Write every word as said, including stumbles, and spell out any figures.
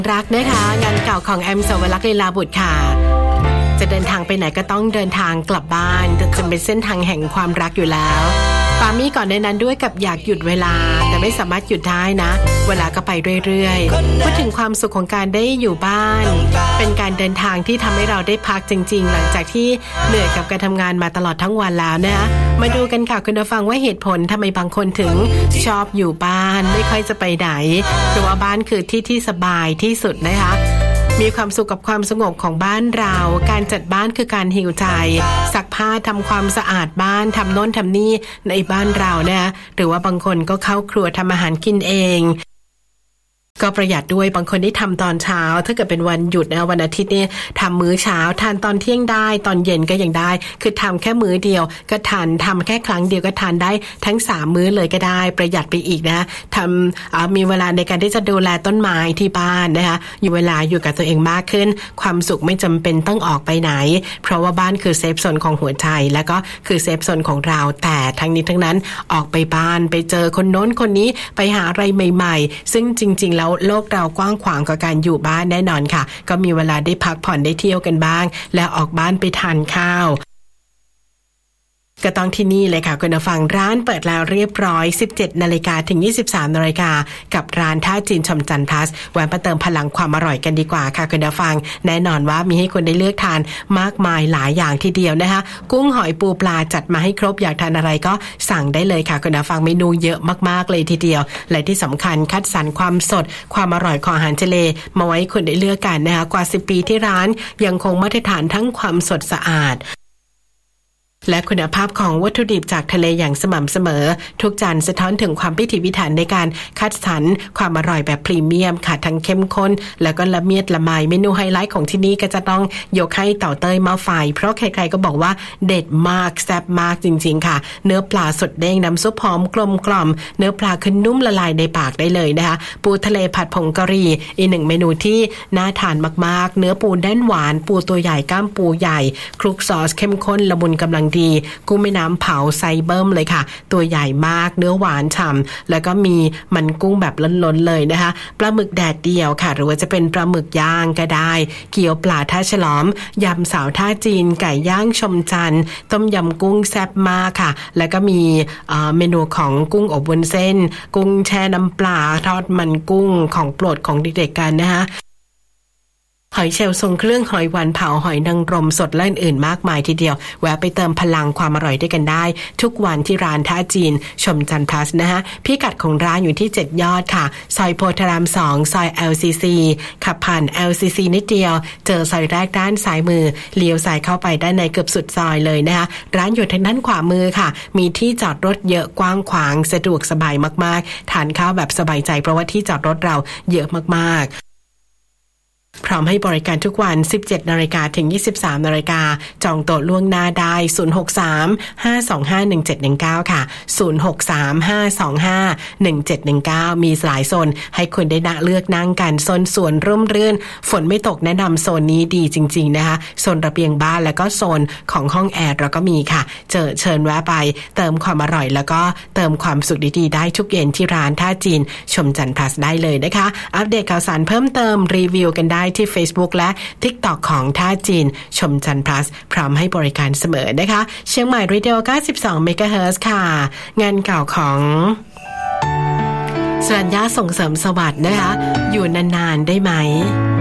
รักนะคะงานเก่าของแอมสวรักษ์ลีลาบุตรค่ะจะเดินทางไปไหนก็ต้องเดินทางกลับบ้านจะเป็นเส้นทางแห่งความรักอยู่แล้วปามี่ก่อนในนั้นด้วยกับอยากหยุดเวลาแต่ไม่สามารถหยุดได้นะเวลาก็ไปเรื่อยๆพูดถึงความสุขของการได้อยู่บ้านเป็นการเดินทางที่ทำให้เราได้พักจริงๆหลังจากที่เหนื่อยกับการทำงานมาตลอดทั้งวันแล้วนะมาดูกันค่ะคุณผู้ฟังว่าเหตุผลทำไมบางคนถึงชอบอยู่บ้านไม่ค่อยจะไปไหนเพราะว่าบ้านคือที่ที่สบายที่สุดนะคะมีความสุขกับความสงบของบ้านเราการจัดบ้านคือการฮีลใจซักผ้าทำความสะอาดบ้านทำโน่นทำนี่ในบ้านเราเนี่ยหรือว่าบางคนก็เข้าครัวทำอาหารกินเองก็ประหยัดด้วยบางคนที่ทำตอนเช้าถ้าเกิดเป็นวันหยุดนะวันอาทิตย์เนี่ยทำมื้อเช้าทานตอนเที่ยงได้ตอนเย็นก็ยังได้คือทำแค่มื้อเดียวก็ทานทำแค่ครั้งเดียวก็ทานได้ทั้งสามมื้อเลยก็ได้ประหยัดไปอีกนะทำมีเวลาในการที่จะดูแลต้นไม้ที่บ้านนะคะอยู่เวลาอยู่กับตัวเองมากขึ้นความสุขไม่จำเป็นต้องออกไปไหนเพราะว่าบ้านคือเซฟโซนของหัวใจแล้วก็คือเซฟโซนของเราแต่ทั้งนี้ทั้งนั้นออกไปบ้านไปเจอคนโน้นคนนี้ไปหาอะไรใหม่ๆซึ่งจริงๆแล้วโลกเรากว้างขวางกว่าการอยู่บ้านแน่นอนค่ะก็มีเวลาได้พักผ่อนได้เที่ยวกันบ้างแล้วออกบ้านไปทานข้าวก็ต้องที่นี่เลยค่ะคุณผู้ฟังร้านเปิดแล้วเรียบร้อย สิบเจ็ดนาฬิกา ถึง ยี่สิบสามนาฬิกากับร้านท่าจีนชมจันทร์พลัสแวะมาเติมพลังความอร่อยกันดีกว่าค่ะคุณผู้ฟังแน่นอนว่ามีให้คุณได้เลือกทานมากมายหลายอย่างทีเดียวนะคะกุ้งหอยปูปลาจัดมาให้ครบอยากทานอะไรก็สั่งได้เลยค่ะคุณผู้ฟังเมนูเยอะมากๆเลยทีเดียวและที่สำคัญคัดสรรความสดความอร่อยของอาหารทะเลมาไว้คุณได้เลือกกันนะคะกว่าสิบปีที่ร้านยังคงมาตรฐานทั้งความสดสะอาดและคุณภาพของวัตถุดิบจากทะเลอย่างสม่ำเสมอทุกจานสะท้อนถึงความพิถีพิถันในการคัดสรรความอร่อยแบบพรีเมียมค่ะทั้งเข้มข้นแล้วก็ละเมียดละไมเมนูไฮไลท์ของที่นี่ก็จะต้องยกให้เต่าเต้ยหม้อไฟเพราะใครๆก็บอกว่าเด็ดมากแซ่บมากจริงๆค่ะเนื้อปลาสดเด้งน้ำซุปหอมกลมกล่อมเนื้อปลาคือนุ่มละลายในปากได้เลยนะคะปูทะเลผัดผงกะหรี่อีกหนึ่งเมนูที่น่าทานมากๆเนื้อปูแน่นหวานปูตัวใหญ่ก้ามปูใหญ่คลุกซอสเข้มข้นละมุนกำลังดีกุ้งแม่น้ำเผาไซเบิ้มเลยค่ะตัวใหญ่มากเนื้อหวานฉ่ำแล้วก็มีมันกุ้งแบบล้นๆเลยนะคะปลาหมึกแดดเดียวค่ะหรือว่าจะเป็นปลาหมึกย่างก็ได้เกี๊ยวปลาท่าฉลอมยำสาวท่าจีนไก่ย่างชมจันทร์ต้มยำกุ้งแซ่บมากค่ะแล้วก็มีเมนูของกุ้งอบวุ้นเส้นกุ้งแช่น้ำปลาทอดมันกุ้งของโปรดของเด็กๆกันนะคะหอยเชลล์ทรงเครื่องหอยหวานเผาหอยนางรมสดและอื่นๆมากมายทีเดียวแวะไปเติมพลังความอร่อยด้วยกันได้ทุกวันที่ร้านท่าจีนชมจันทร์พลัสนะฮะพิกัดของร้านอยู่ที่เจ็ดยอดค่ะซอยโพธารามสองซอย แอล ซี ซี ขับผ่าน แอล ซี ซี นิดเดียวเจอซอยแรกด้านซ้ายมือเลี้ยวซ้ายเข้าไปด้านในเกือบสุดซอยเลยนะคะร้านอยู่ทางด้านขวามือค่ะมีที่จอดรถเยอะกว้างขวางสะดวกสบายมากๆทานข้าวแบบสบายใจเพราะว่าที่จอดรถเราเยอะมากๆพร้อมให้บริการทุกวัน สิบเจ็ดนาฬิกา ถึง ยี่สิบสามนาฬิกาจองโต๊ะล่วงหน้าได้ ศูนย์ หก สาม ห้า สอง ห้า หนึ่ง เจ็ด หนึ่ง เก้า ค่ะ ศูนย์ หก สาม ห้า สอง ห้า หนึ่ง เจ็ด หนึ่ง เก้า มีหลายโซนให้คุณได้เลือกนั่งกันโซนสวนร่มรื่นฝนไม่ตกแนะนำโซนนี้ดีจริงๆนะคะโซนระเบียงบ้านแล้วก็โซนของห้องแอร์เราก็มีค่ะเจอเชิญแวะไปเติมความอร่อยแล้วก็เติมความสุขดีๆได้ทุกเย็นที่ร้านท่าจีนชมจันทร์พลัสได้เลยนะคะอัปเดตข่าวสารเพิ่มเติมรีวิวกันได้ที่ Facebook และ TikTok ของท่าจีนชมจันทร์พลัสพร้อมให้บริการเสมอนะคะเชียงใหม่เรดิโอเก้าสิบสองเมกะเฮิรตซ์ค่ะงานเก่าของสรัญญาส่งเสริมสวัสดิ์นะคะอยู่นานๆได้ไหม